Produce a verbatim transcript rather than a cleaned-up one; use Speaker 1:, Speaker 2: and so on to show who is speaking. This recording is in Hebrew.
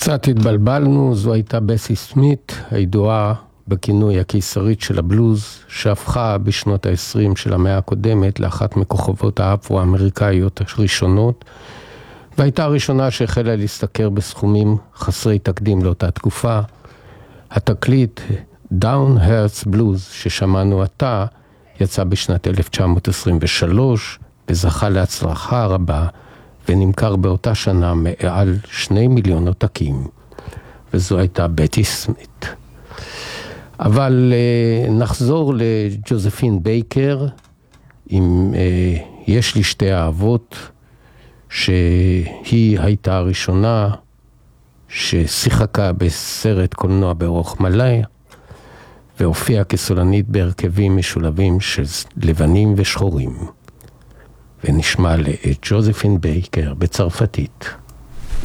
Speaker 1: קצת התבלבלנו, זו הייתה בסי סמית, הידועה בכינוי הקיסרית של הבלוז, שהפכה בשנות ה-עשרים של המאה הקודמת לאחת מכוכבות האפרו-אמריקאיות הראשונות, והייתה הראשונה שהחלה להסתכר בסכומים חסרי תקדים לאותה תקופה. התקליט Down Hearts Blues ששמענו עתה יצא בשנת אלף תשע מאות עשרים ושלוש וזכה להצלחה רבה ונמכר באותה שנה מעל שני מיליון עותקים, וזו הייתה בטי סמית. אבל uh, נחזור לג'וזפין בייקר עם uh, יש לי שתי אהבות, שהיא הייתה הראשונה ששיחקה בסרט קולנוע באורך מלא והופיעה כסולנית בהרכבים משולבים של לבנים ושחורים. ונשמע לג'וזפין בייקר בצרפתית.